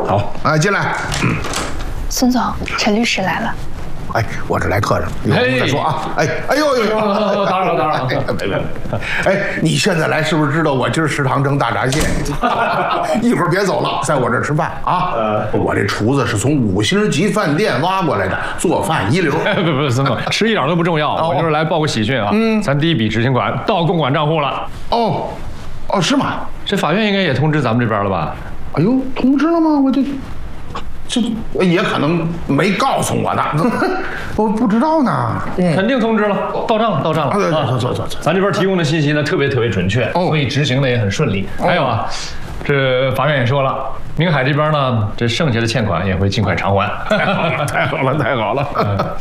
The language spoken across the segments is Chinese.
好，哎，进来。 孙总，陈律师来了。 哎，我这来客人，一会儿再说啊。哎呦， 打扰了。 别。哎，你现在来是不是知道我今儿食堂蒸大闸蟹？一会儿别走了，在我这儿吃饭啊。我这厨子是从5星级饭店挖过来的，做饭一流。 不，孙总，吃一点都不重要，我就是来报个喜讯啊。咱第一笔执行款到公管账户了。 哦，是吗？ 这法院应该也通知咱们这边了吧？ 哎呦，通知了吗？我这也可能没告诉我呢，我不知道呢。 肯定通知了，到账了。 走。 咱这边提供的信息呢特别准确，所以执行的也很顺利。还有啊，这法院也说了，明海这边呢，这剩下的欠款也会尽快偿还。 太好了。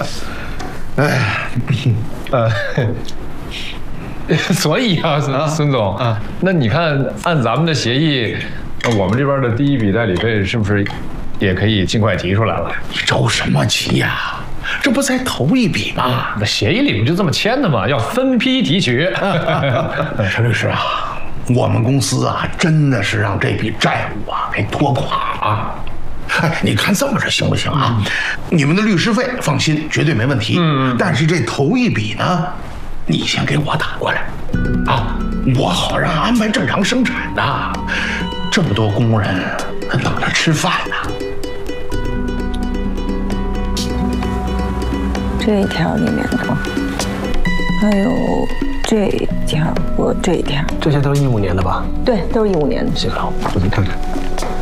所以啊，孙总啊，那你看按咱们的协议，我们这边的第一笔代理费是不是也可以尽快提出来了？ 着什么急呀？这不才头一笔吗？ 那协议里面就这么签的嘛，要分批提取。 陈律师啊，我们公司啊，真的是让这笔债务啊给拖垮了。哎，你看这么着行不行啊？你们的律师费放心，绝对没问题。但是这头一笔呢，你先给我打过来，啊，我好让安排正常生产的。这么多工人等着吃饭呢。 这一条里面的，还有这一条和这一条， 这些都是15年的吧？ 对，都是15年的。 行，好，我给你看看。